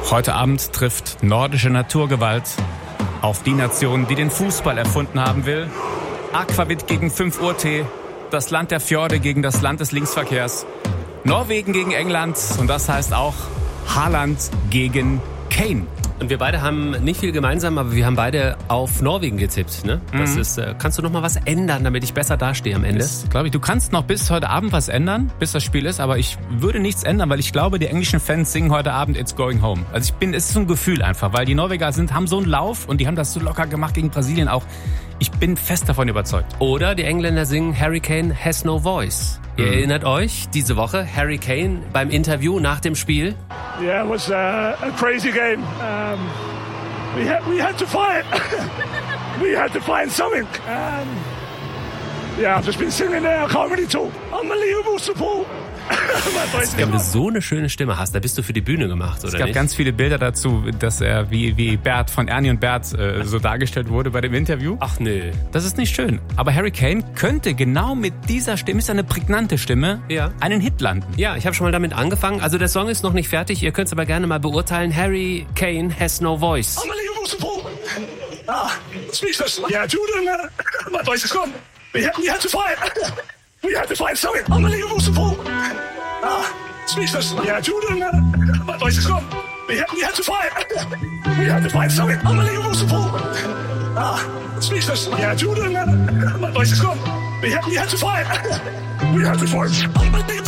Heute Abend trifft nordische Naturgewalt auf die Nation, die den Fußball erfunden haben will. Aquavit gegen 5 Uhr Tee, das Land der Fjorde gegen das Land des Linksverkehrs. Norwegen gegen England und das heißt auch Haaland gegen Kane. Und wir beide haben nicht viel gemeinsam, aber wir haben beide auf Norwegen getippt. Ne? Das ist, kannst du noch mal was ändern, damit ich besser dastehe am Ende? Glaube ich, du kannst noch bis heute Abend was ändern, bis das Spiel ist, aber ich würde nichts ändern, weil ich glaube, die englischen Fans singen heute Abend It's Going Home. Also es ist so ein Gefühl einfach, weil die Norweger haben so einen Lauf und die haben das so locker gemacht gegen Brasilien auch. Ich bin fest davon überzeugt. Oder die Engländer singen Harry Kane has no voice. Ihr erinnert euch, diese Woche Harry Kane beim Interview nach dem Spiel. Yeah, it was a crazy game. We had to fight. We had to find something. Yeah, I've just been singing there. I can't really talk. Unbelievable support. Wenn du so eine schöne Stimme hast, da bist du für die Bühne gemacht, oder nicht? Es gab ganz viele Bilder dazu, dass er wie Bert von Ernie und Bert so dargestellt wurde bei dem Interview. Ach nö. Das ist nicht schön. Aber Harry Kane könnte genau mit dieser Stimme, ist eine prägnante Stimme, einen Hit landen. Ja, ich habe schon mal damit angefangen. Also der Song ist noch nicht fertig. Ihr könnt es aber gerne mal beurteilen. Harry Kane has no voice. Unbelievable support. Speechless. Yeah, Jordan, my voice is gone. We had to fight. We had to find something. Unbelievable support. Speechless. Yeah, Jordan, my voice is gone. We had to fight. We had to find something. Unbelievable support. Speechless. Yeah, Jordan, my voice is gone. We had to fight. We had to fight. Unbelievable.